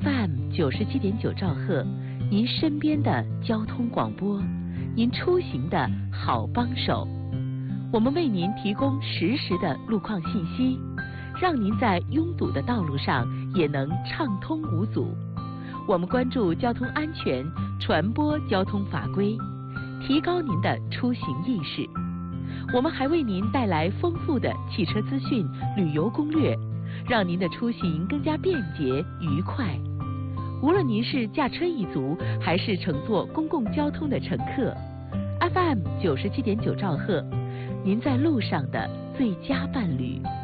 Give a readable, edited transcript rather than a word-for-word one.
FM97.9兆赫，您身边的交通广播，您出行的好帮手。我们为您提供实时的路况信息，让您在拥堵的道路上也能畅通无阻。我们关注交通安全，传播交通法规，提高您的出行意识。我们还为您带来丰富的汽车资讯、旅游攻略，让您的出行更加便捷愉快。无论您是驾车一族，还是乘坐公共交通的乘客， FM97.9兆赫，您在路上的最佳伴侣。